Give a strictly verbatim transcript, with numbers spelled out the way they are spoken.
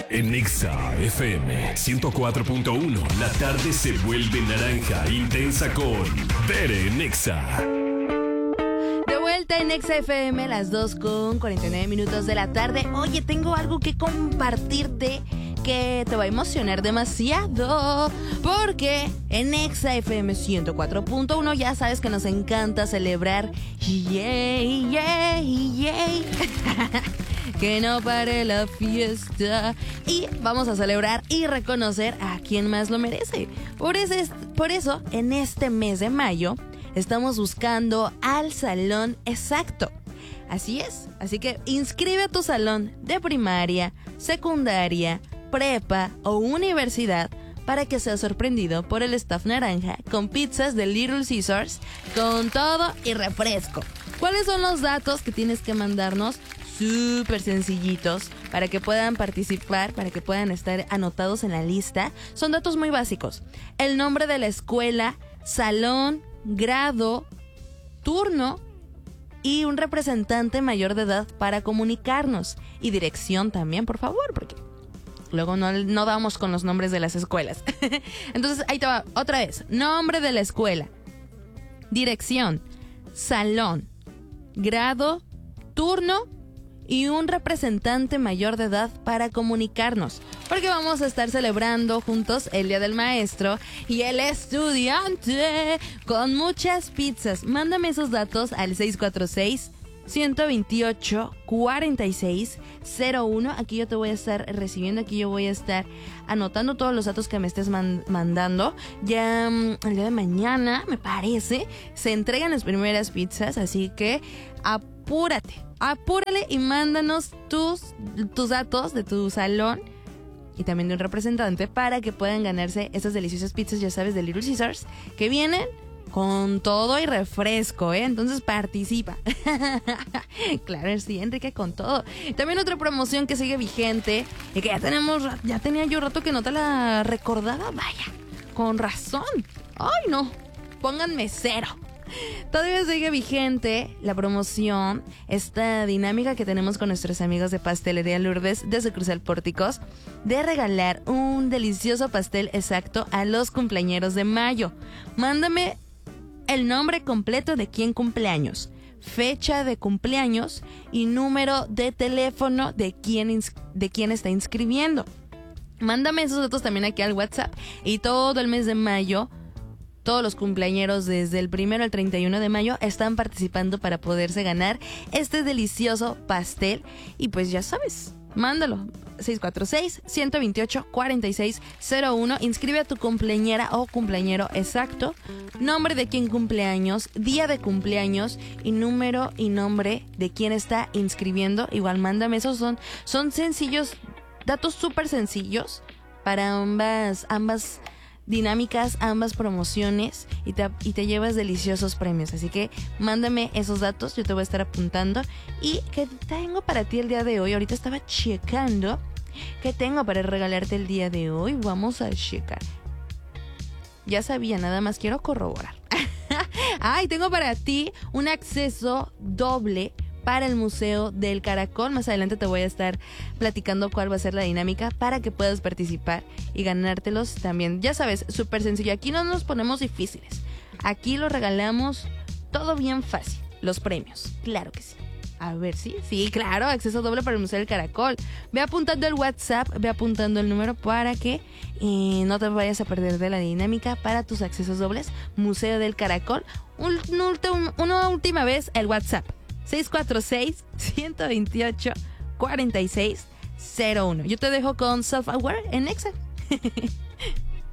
En Exa F M ciento cuatro punto uno, la tarde se vuelve naranja intensa con Bere en Exa. De vuelta en Exa F M, las dos con cuarenta y nueve minutos de la tarde. Oye, tengo algo que compartirte que te va a emocionar demasiado, porque en Exa F M ciento cuatro punto uno ya sabes que nos encanta celebrar. Yay, yay, yay. Que no pare la fiesta. Y vamos a celebrar y reconocer a quien más lo merece. Por, ese, por eso, en este mes de mayo, estamos buscando al salón exacto. Así es. Así que inscribe a tu salón de primaria, secundaria, prepa o universidad para que seas sorprendido por el staff naranja con pizzas de Little Caesars con todo y refresco. ¿Cuáles son los datos que tienes que mandarnos? Súper sencillitos para que puedan participar, para que puedan estar anotados en la lista. Son datos muy básicos. El nombre de la escuela, salón, grado, turno y un representante mayor de edad para comunicarnos. Y dirección también, por favor, porque luego no, no damos con los nombres de las escuelas. Entonces, ahí te va, otra vez. Nombre de la escuela, dirección, salón, grado, turno y un representante mayor de edad para comunicarnos, porque vamos a estar celebrando juntos el Día del Maestro y el estudiante con muchas pizzas. Mándame esos datos al seis cuatro seis, uno dos ocho, cuatro seis cero uno. Aquí yo te voy a estar recibiendo, aquí yo voy a estar anotando todos los datos que me estés man- mandando. Ya um, el día de mañana, me parece, se entregan las primeras pizzas, así que apúrate. Apúrale y mándanos tus, tus datos de tu salón y también de un representante para que puedan ganarse estas deliciosas pizzas, ya sabes, de Little Caesars, que vienen con todo y refresco, ¿eh? Entonces participa. Claro, sí, Enrique, con todo. También otra promoción que sigue vigente y que ya tenemos, ya tenía yo rato que no te la recordaba, vaya, con razón. Ay, no, pónganme cero. Todavía sigue vigente la promoción, esta dinámica que tenemos con nuestros amigos de Pastelería Lourdes de Sucursal Pórticos, de regalar un delicioso pastel exacto a los cumpleañeros de mayo. Mándame el nombre completo de quien cumpleaños, fecha de cumpleaños y número de teléfono de quien, ins- de quien está inscribiendo. Mándame esos datos también aquí al WhatsApp y todo el mes de mayo. Todos los cumpleañeros desde el primero al treinta y uno de mayo están participando para poderse ganar este delicioso pastel. Y pues ya sabes, mándalo. seis cuatro seis, uno dos ocho, cuatro seis cero uno. Inscribe a tu cumpleañera o cumpleañero exacto, nombre de quien cumpleaños, día de cumpleaños y número y nombre de quien está inscribiendo. Igual mándame, esos son, son sencillos, datos súper sencillos para ambas, ambas dinámicas, ambas promociones y te, y te llevas deliciosos premios. Así que mándame esos datos, yo te voy a estar apuntando. ¿Y qué tengo para ti el día de hoy? Ahorita estaba checando qué tengo para regalarte el día de hoy. Vamos a checar. Ya sabía, nada más quiero corroborar. Ay, tengo para ti un acceso doble para el Museo del Caracol. Más adelante te voy a estar platicando cuál va a ser la dinámica para que puedas participar y ganártelos también. Ya sabes, súper sencillo. Aquí no nos ponemos difíciles. Aquí lo regalamos todo bien fácil. Los premios, claro que sí. A ver, sí, sí, claro, acceso doble para el Museo del Caracol. Ve apuntando el WhatsApp, ve apuntando el número para que eh, no te vayas a perder de la dinámica para tus accesos dobles. Museo del Caracol. Un, un, una última vez el WhatsApp. seis cuatro seis, uno dos ocho, cuatro seis cero uno. Yo te dejo con Self Aware en Exa.